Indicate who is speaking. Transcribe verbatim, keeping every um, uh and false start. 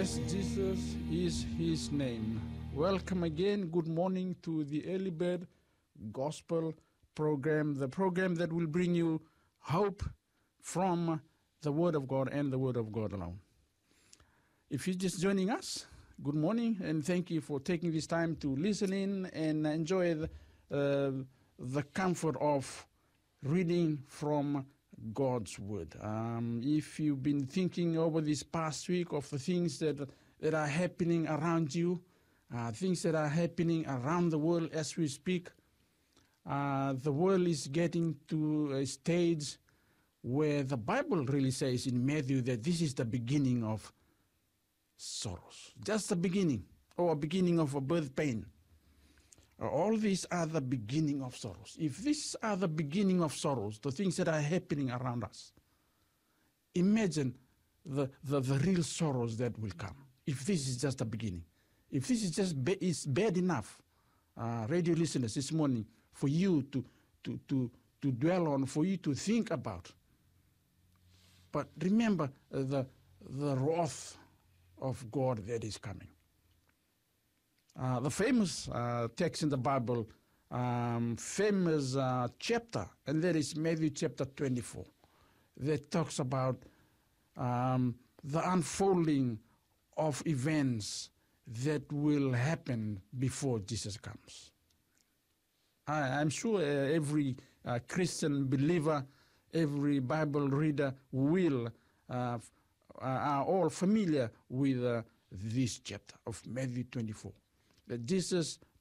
Speaker 1: Yes, Jesus is his name. Welcome again. Good morning to the Early Bird Gospel program, the program that will bring you hope from the Word of God and the Word of God alone. If you're just joining us, good morning, and thank you for taking this time to listen in and enjoy the, uh, the comfort of reading from God's Word. Um, if you've been thinking over this past week of the things that, that are happening around you, uh, things that are happening around the world as we speak, uh, the world is getting to a stage where the Bible really says in Matthew that this is the beginning of sorrows, just the beginning, or a beginning of a birth pain. All these are the beginning of sorrows. If these are the beginning of sorrows, the things that are happening around us, imagine the, the, the real sorrows that will come. If this is just the beginning, if this is just ba- is bad enough, uh, radio listeners, this morning, for you to, to, to, to dwell on, for you to think about. But remember uh, the, the wrath of God that is coming. Uh, the famous uh, text in the Bible, um, famous uh, chapter, and that is Matthew chapter twenty-four, that talks about um, the unfolding of events that will happen before Jesus comes. I, I'm sure uh, every uh, Christian believer, every Bible reader will uh, f- uh, are all familiar with uh, this chapter of Matthew twenty-four. That Jesus